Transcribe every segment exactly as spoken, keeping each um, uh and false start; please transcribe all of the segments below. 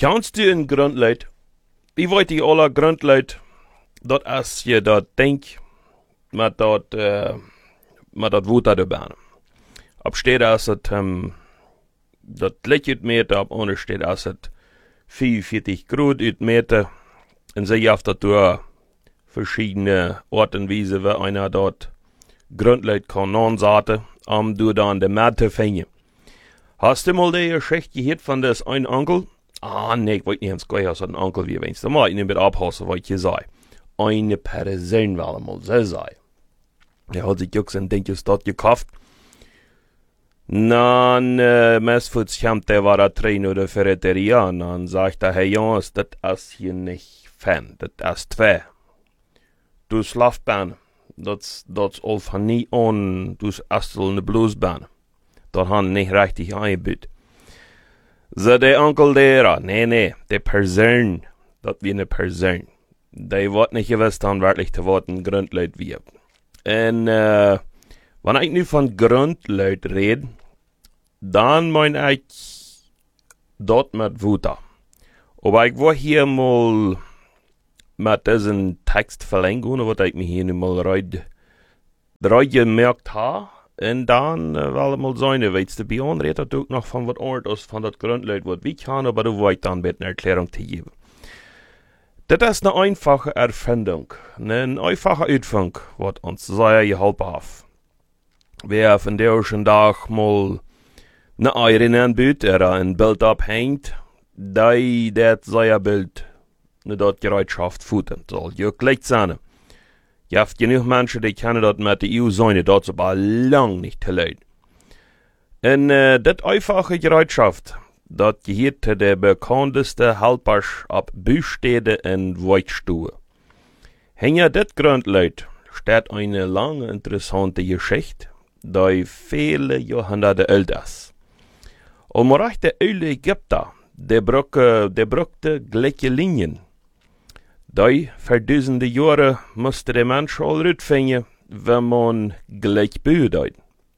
Kannst du een grundleid? Wie weet die alle grundleid dat als je dat denkt met dat uh, met dat water erbij. Op steht als het um, dat licht meter, op onder steht als het vierundvierzig Grad uitmeter. En ze heeft dat door verschiedene Orten wijzen, waar einer dort grundleid kan aanzetten, om du dan de Mat te vinden. Hast du mal die Geschichte gehört von des ein Onkel? Ah, nee, ik weet niet eens gleich, als het een onkel wie wenst. Dan moet ik niet meer oppassen, wat je zei. Eine Person wel mal so sei. Er hat sich jucks ein Dinkjes dort gekauft. Dann, äh, Messfuts kommt, der war da drin oder Ferreteria. Und dann sagt er, hey Jungs, das ist hier nicht Fan, das ist zwei. Du Schlafbahn, das, das all von nie an, du hast eine Bluesbahn. Dat han nicht richtig eingebüht. So, der Onkel der, nee, nee, der Person, dat wie eine Person. Die wird nicht gewusst haben, wirklich zu worten Grundleid wie. Und, äh, wenn ich nu von Grundleid rede, dann mein ich dort mit Wuta. Aber ich war hier mal mit diesem Text verlängern, was ich mir hier nu mal reid, reid gemerkt habe. En dan uh, wel mal zijn, weet je, bij ons redt dat ook nog van wat anders van dat Grundleid wat wie kan, aber du weet dan met een Erklärung te geven. Dat is een einfache Erfindung, een einfache Uitvang, wat ons zeer geholpen heeft. Wer van deze dag mal een eieren aanbiedt, er een beeld ophängt, die dat zeer beeld, ne dat gereedschap voeten, zal je gleich zijn. Je hebt genoeg mensen die kennen dat met de E U zijn, dat is aber lang niet te leid. En uh, dat einfache gereedschap, dat gehört zu de bekannteste helpers op buursteden en woordstoelen. Hinter dit Grundleid steht eine lange interessante Geschichte, die viele Jahrhunderte alt ist. Und man recht der oude Ägypter, der brückte, der brückte gleiche Linien. Die verduizende jaren moesten de mensen al uitvinden, wenn man gleich beurteilt.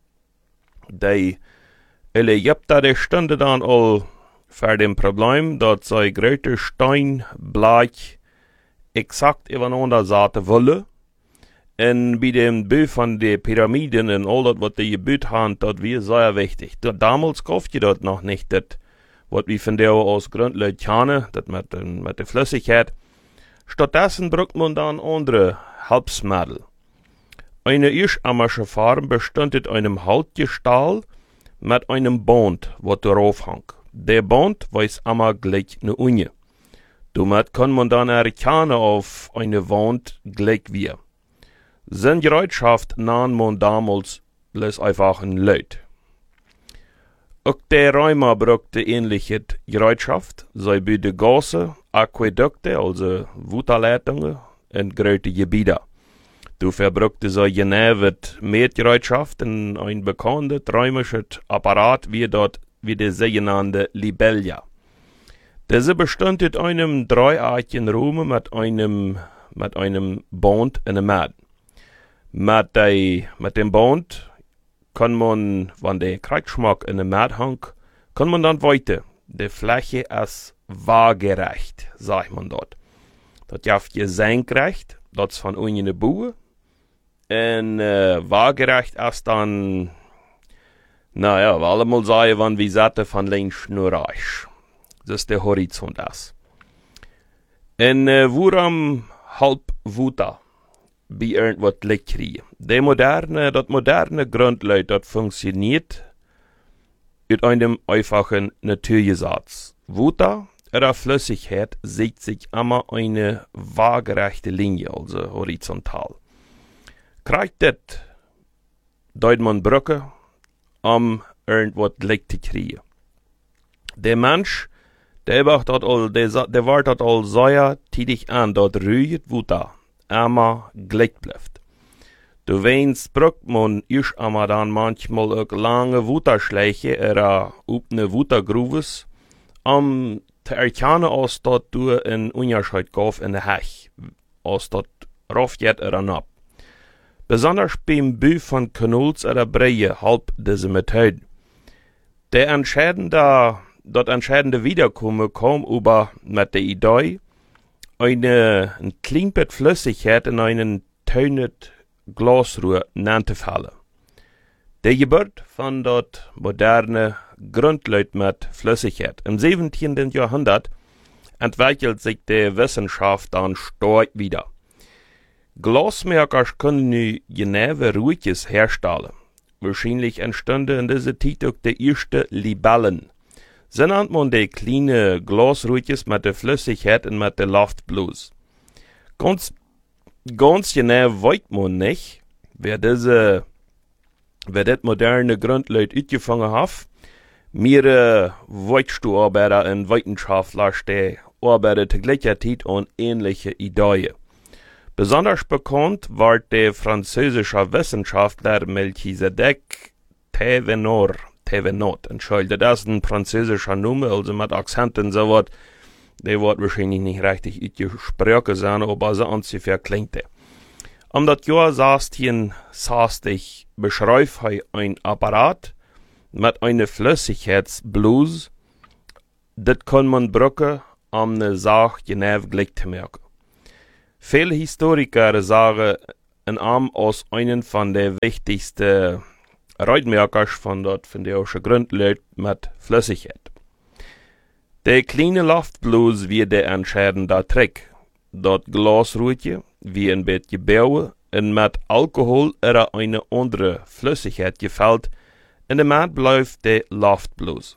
Die oude Ägypter, die stonden dan al voor dem Problem, dat zij grote Stein, Blech, exakt übereinander zaten willen. En bij dem bouw van de Pyramiden en al dat wat die gebouwd hebben, dat weer zeer wichtig. Damals kocht je dat nog niet, dat wat we van der als Grundleid kennen, dat met, met de flüssigheid. Stattdessen braucht man dann andere Hilfsmittel. Eine ursprüngliche Form bestand aus einem Haltgestell mit einem Band, was darauf hängt. Der Band weiß immer gleich eine Unge. Damit kann man dann erkennen auf eine Wand gleich wie. Seine Gerätschaft nahm man damals bloß einfach ein Leut. Auch der Römer brauchte ähnliche Gerätschaft, sei bei den Gassen, Aquädukte, also Wasserleitungen, und große Gebiete. Dafür brauchte sie genauet Meetgerätschaft und ein bekanntes römisches Apparat wie dort wie der sogenannte Libellia. Diese bestand aus einem dreieckigen Raum mit einem, mit einem Band in der Mitte. Mit, die, mit dem Band kann man, wenn der Kreuzschmack in der Mitte hängt, kann man dann weiter. Die Fläche ist waagerecht, sagt man dort. Das jaft je senkrecht, dat is van unten de boe. En uh, waagerecht ist dann, naja, we allemaal zeggen van wie zetten van links naar rechts. Dat is de horizont is. En uh, waarom halb Wuta bij irgendwas licht kriegen? De moderne, dat moderne Grundleid, dat funktioniert uit einem einfachen Naturgesetz. Wuta, oder Flüssigkeit, sieht sich immer eine waagerechte Linie, also horizontal. Kriegt das, deut man Brücke, um irgendwas Licht zu kriegen. Der Mensch, der wacht dort all, der, der war dort all sehr tätig an, dort rührt Wuta, immer gleich bleibt. Du weinst, braucht man erst einmal dann manchmal auch lange Wutterschläge oder upne Wuttergrooves, um zu erkennen, als dort du ein Unterschied gab in der Hech, als dort rauf geht oder nab. Besonders beim Bau von Kanals oder Breie halb diese Methode. Der entscheidende, dat entscheidende Wiederkommen kam über mit der Idee, eine, ein klein bisschen Flüssigkeit in einen tönet Glasrohr nachzufallen. Der Geburt von dort moderne Grundleut mit Flüssigkeit. Im siebzehnten. Jahrhundert entwickelt sich die Wissenschaft dann stark wieder. Glasmerker können nu genaue Ruhjes herstellen. Wahrscheinlich entstanden in dieser Zeit auch die ersten Libellen. So nennt man die kleinen Glasruhjes mit der Flüssigkeit und mit der Luft bloß. Ganz, ganz genau weiß man nicht, wer diese, wer das moderne Grundleut ausgefangen hat. Mir äh, Weitstuarbeiter und Wissenschaftler, die arbeiten zur gleichen Zeit an ähnliche Ideen. Besonders bekannt war der französische Wissenschaftler Melchisedek Thévenot. Thévenot, entschuldigt, das ist ein französischer Name, also mit Akzent und so was. Der wird wahrscheinlich nicht richtig ausgesprochen sein, aber so ungefähr klingt der. Um das Jahr sechzehnhundertsechzig beschreibt er ein Apparat mit einer Flüssigkeitsbluse. Das kann man brauchen, um eine Sache genau gleich zu merken. Viele Historiker sagen, ein Arm aus einem von den wichtigsten Reitmerkers von dort von der Grundleut mit Flüssigkeit. Der kleine Luftbluse wie der entscheidende Trick. Dort Glasruhe wie ein Bett gebaut und mit Alkohol oder eine andere Flüssigkeit gefällt, in der Mat bleibt der Luftbluse.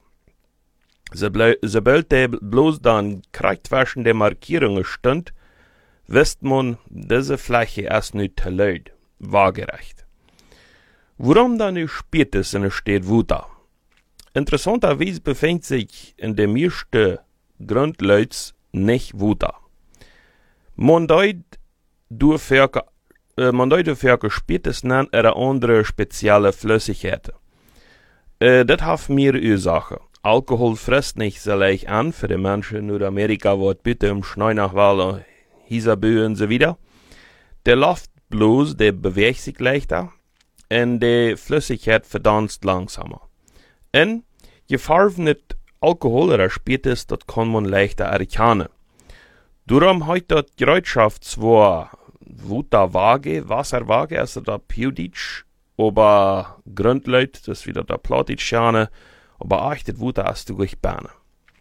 Sobald der Bluse dann kraftwaschen der Markierungen stund, wisst man, diese Fläche ist nicht zu laut, waagerecht. Warum dann nicht spätestens entsteht Wuta? Interessanterweise befindet sich in der meisten Grundleuts nicht Wuta. Man deut dafür äh, spätestens eine andere spezielle Flüssigkeit. Äh, das hat mehrere Ursachen. Alkohol frisst nicht so leicht an, für die Menschen in Nordamerika wird bitte im Schnee nach Wahl, Hisabü und so wieder. Der Luftbluse, der bewegt sich leichter und die Flüssigkeit verdunst langsamer. Und gefarbenes Alkohol oder Spätes, das kann man leichter erkennen. Darum hat das Gerätschaft zwar Wuta Waage, Wasserwaage, also der Pjuditsch, aber Grundleut, das ist wieder der Platitschane, aber achtet Wuta ist durch Berne.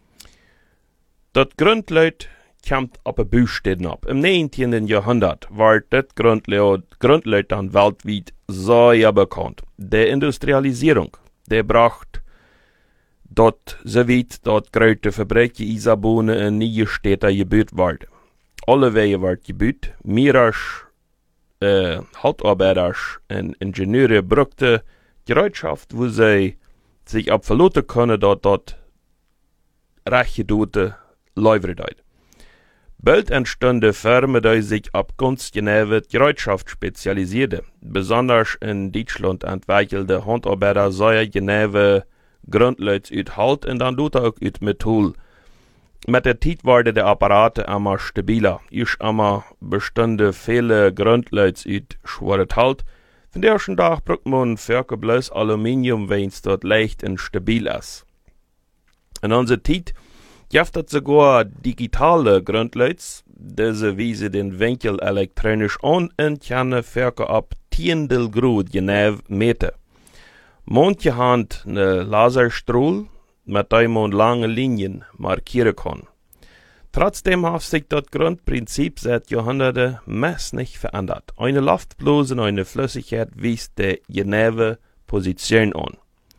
Das Grundleut kommt ab den Buchstäben ab. Im neunzehnten. Jahrhundert war das Grundleut, Grundleut dann weltweit sehr bekannt. Die Industrialisierung, der bracht dort so weit, dort große Fabriken, Isabonen und neue Städte gebaut werden. Alle Wege werden gebaut. Mehrere äh, Haltarbeiter und Ingenieure brauchten Gerätschaft, wo sie sich abverloten können, dort dort recht gedote Leuverdeit. Bald entstanden Firmen, die sich auf ganz genaue Gerätschaft spezialisierten. Besonders in Deutschland entwickelte Handarbeiter sehr genaue Grundleute uit Halt und dann tut auch uit Metall. Mit der Zeit werden die Apparate immer stabiler. Erst einmal bestanden viele Grundleute uit schweres Halt. Von der ersten Tag braucht man für bloß Aluminium, wenn es dort leicht und stabil ist. In unserer Zeit gibt es sogar digitale Grundleute, diese weisen den Winkel elektronisch an und können für ab Tiendel Grad genau meten. Manche haben eine Laserstrahl, mit der man lange Linien markieren kann. Trotzdem hat sich das Grundprinzip seit Jahrhunderten meist nicht verändert. Eine Luftbluse und eine Flüssigkeit weist die genaue Position an.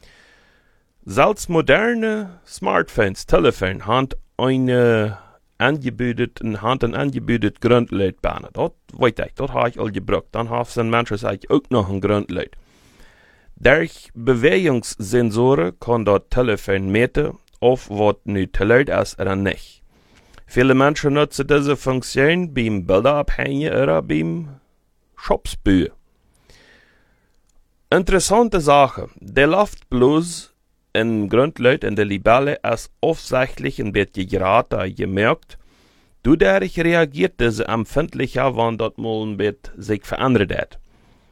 Selbst moderne Smartphones, Telefone, haben eine angebietet, haben ein angebietet Grundleitbahn. Das weiß ich, das habe ich all gebraucht. Dann haben Menschen auch noch ein Grundleit. Durch Bewegungssensoren kann das Telefon meten, ob was nu zu laut ist oder nicht. Viele Menschen nutzen diese Funktion beim Bilderabhängen oder beim Shopsbühen. Interessante Sache, der Luftbluse in Grundleut in der Libelle ist offensichtlich ein bisschen gerater gemerkt. Dadurch reagiert diese empfindlicher, wenn das mal ein bisschen sich verändert hat.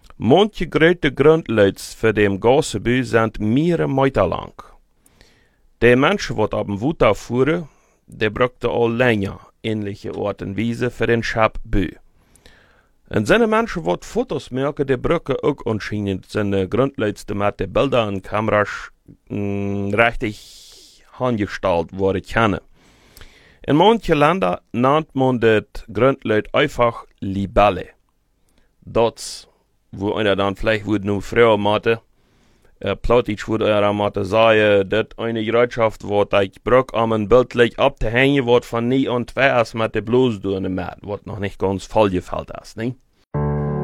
Manche große Grundleute für den Gasebü sind mehrere Meter lang. Die Menschen, die auf dem Wuta fuhren, die brauchten all länger ähnliche Art und Weise für den Schapbü. Und seine Menschen, die Fotos merken, die brauchen auch anscheinend seine Grundleute mit den Bildern und Kameras mh, richtig handgestellt worden kennen. In manchen Ländern nennt man das Grundleute einfach Libelle. Das, wo einer dann vielleicht würde nur früher machen, Uh, Plattdeutsch würde er am sagen, dass eine Gerätschaft, die ich brauche, um ein Bildlich abzuhängen, wird von nie und zwei erst mit der Blues durch, was noch nicht ganz voll gefällt ist, ne?